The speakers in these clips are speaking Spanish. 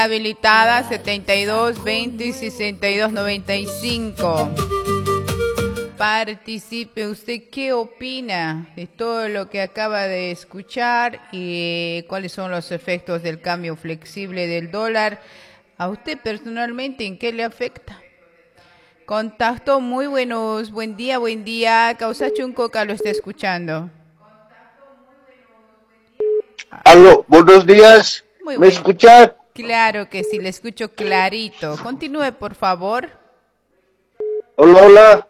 Habilitada 72 20 62 95. Participe usted, ¿qué opina de todo lo que acaba de escuchar y cuáles son los efectos del cambio flexible del dólar? ¿A usted personalmente en qué le afecta? Contacto, muy buenos, buen día, Causa Chuncoca lo está escuchando. Aló, buenos días, Muy ¿me buen, escucha? claro que sí, le escucho clarito. Continúe, por favor. Hola, hola.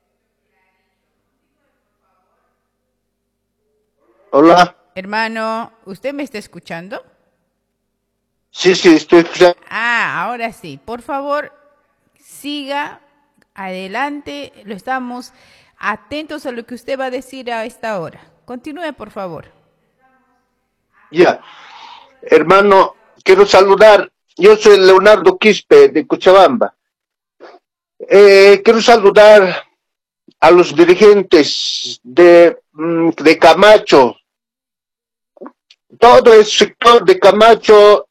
Hola. Hermano, ¿usted me está escuchando? Sí, estoy escuchando. Ahora sí, por favor, siga adelante, lo estamos atentos a lo que usted va a decir a esta hora. Continúe, por favor. Ya, hermano, quiero saludar. Yo soy Leonardo Quispe de Cochabamba. Quiero saludar a los dirigentes de Camacho. Todo el sector de Camacho,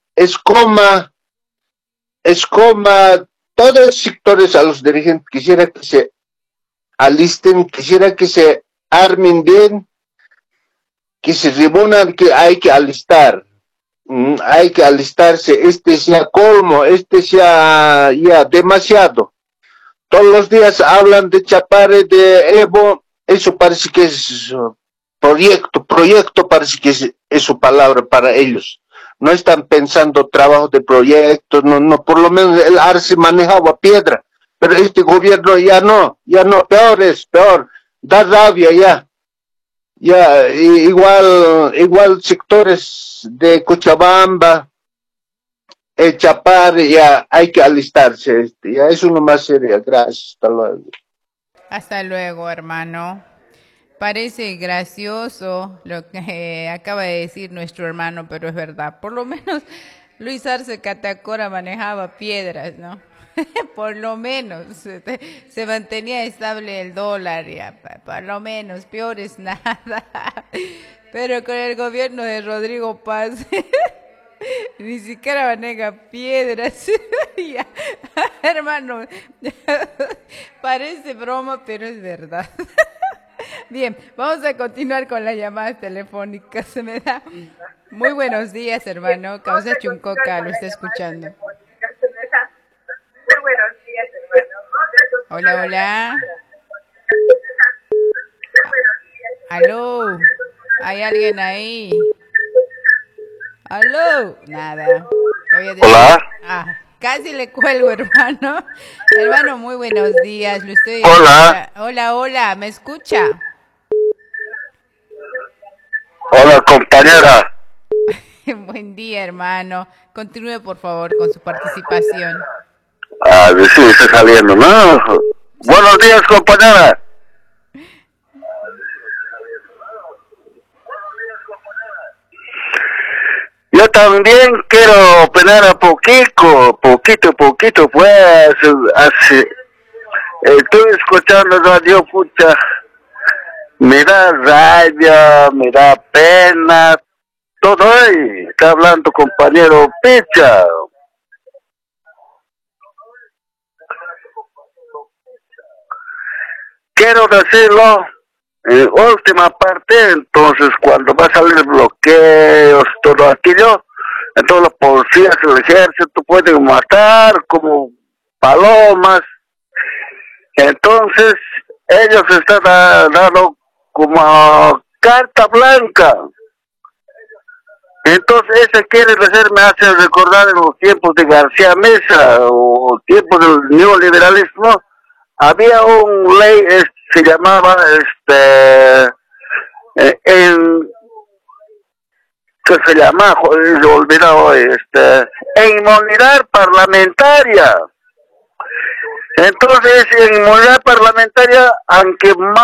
Escoma, todos los sectores a los dirigentes. Quisiera que se alisten, quisiera que se armen bien, que se reúnan, que hay que alistar. Hay que alistarse, sea colmo, sea ya demasiado. Todos los días hablan de Chapare, de Evo, eso parece que es proyecto parece que es su palabra para ellos. No están pensando trabajo de proyectos, no, por lo menos el Arce manejaba piedra, pero este gobierno ya no, peor, da rabia ya. Ya, igual sectores de Cochabamba, el Chapare, ya hay que alistarse, ya es uno más serio, gracias, hasta luego. Hasta luego, hermano. Parece gracioso lo que acaba de decir nuestro hermano, pero es verdad. Por lo menos Luis Arce Catacora manejaba piedras, ¿no? Por lo menos se mantenía estable el dólar, ya, por lo menos, peor es nada. Pero con el gobierno de Rodrigo Paz, ni siquiera maneja piedras. Ya, hermano, parece broma, pero es verdad. Bien, vamos a continuar con las llamadas telefónicas. Se me da. Muy buenos días, hermano. Causa Chuncoca lo está escuchando. Hola, hola. Aló. ¿Hay alguien ahí? Aló. Nada. Hola. Casi le cuelgo, hermano. Hermano, muy buenos días. Lo estoy Hola. Hola. ¿Me escucha? Hola, compañera. Buen día, hermano. Continúe, por favor, con su participación. Sí, está saliendo, ¿no? Buenos días, compañera. Yo también quiero opinar a poquito, pues, estoy escuchando radio, pucha, me da rabia, me da pena, todo ahí, está hablando compañero Picha. Quiero decirlo, en última parte, entonces cuando va a salir bloqueos, todo aquello, entonces los policías, el ejército pueden matar como palomas, entonces ellos están dando como carta blanca. Entonces ese quiere decir, me hace recordar en los tiempos de García Mesa o tiempos del neoliberalismo, había un ley, se llamaba, que se llama, joder, lo he olvidado, inmunidad parlamentaria. Entonces, en inmunidad parlamentaria, aunque más